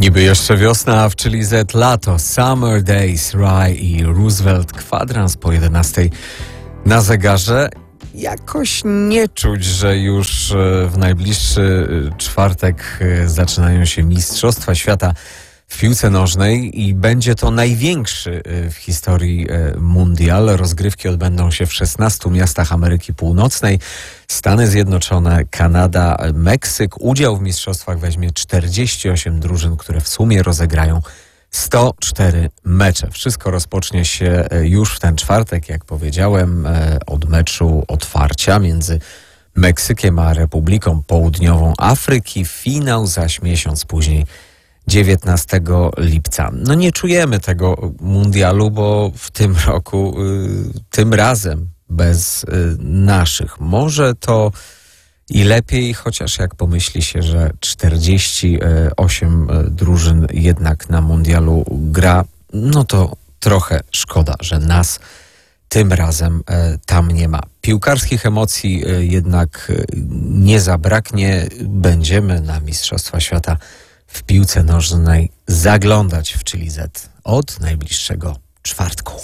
Niby jeszcze wiosna, a w Chili Z lato. Summer Days, Rye i Roosevelt. Kwadrans po 11 na zegarze. Jakoś nie czuć, że już w najbliższy czwartek zaczynają się Mistrzostwa Świata w piłce nożnej i będzie to największy w historii mundial. Rozgrywki odbędą się w 16 miastach Ameryki Północnej. Stany Zjednoczone, Kanada, Meksyk. Udział w mistrzostwach weźmie 48 drużyn, które w sumie rozegrają 104 mecze. Wszystko rozpocznie się już w ten czwartek, jak powiedziałem, od meczu otwarcia między Meksykiem a Republiką Południową Afryki. Finał zaś miesiąc później, 19 lipca. No nie czujemy tego mundialu, bo w tym roku, tym razem bez naszych. Może to i lepiej, chociaż jak pomyśli się, że 48 drużyn jednak na mundialu gra, no to trochę szkoda, że nas tym razem tam nie ma. Piłkarskich emocji jednak nie zabraknie. Będziemy na Mistrzostwa Świata w piłce nożnej zaglądać w Chili Z od najbliższego czwartku.